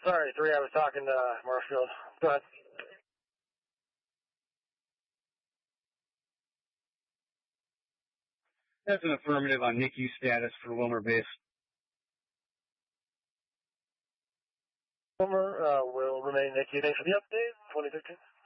Sorry, 3, I was talking to Marshfield. Go ahead. That's an affirmative on NICU status for Wilmer base. Wilmer will remain NICU. Thanks for the update. 2015.